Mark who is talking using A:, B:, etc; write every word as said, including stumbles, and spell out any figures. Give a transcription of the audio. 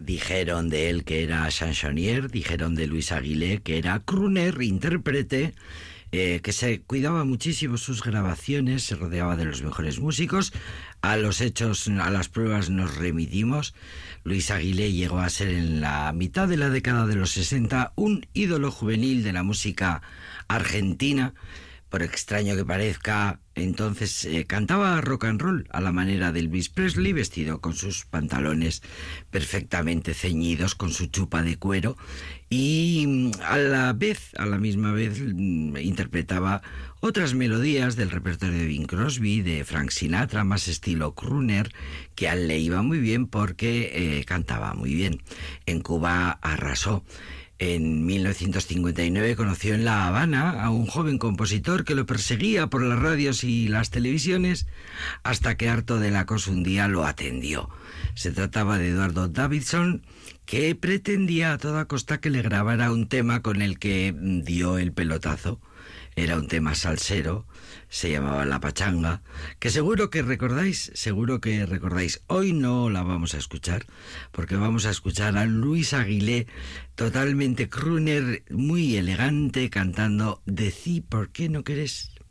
A: Dijeron de él que era chansonnier, dijeron de Luis Aguilé que era crooner, intérprete, eh, que se cuidaba muchísimo sus grabaciones, se rodeaba de los mejores músicos. A los hechos, a las pruebas nos remitimos. Luis Aguilé llegó a ser en la mitad de la década de los sesenta un ídolo juvenil de la música argentina. Por extraño que parezca, entonces eh, cantaba rock and roll a la manera de Elvis Presley, vestido con sus pantalones perfectamente ceñidos, con su chupa de cuero, y a la vez, a la misma vez, interpretaba otras melodías del repertorio de Bing Crosby, de Frank Sinatra, más estilo crooner, que a él le iba muy bien porque eh, cantaba muy bien. En Cuba arrasó. En mil novecientos cincuenta y nueve conoció en La Habana a un joven compositor que lo perseguía por las radios y las televisiones, hasta que, harto del acoso, un día lo atendió. Se trataba de Eduardo Davidson, que pretendía a toda costa que le grabara un tema con el que dio el pelotazo. Era un tema salsero, se llamaba La Pachanga, que seguro que recordáis, seguro que recordáis. Hoy no la vamos a escuchar, porque vamos a escuchar a Luis Aguilé, totalmente crooner, muy elegante, cantando Decí por qué no querés.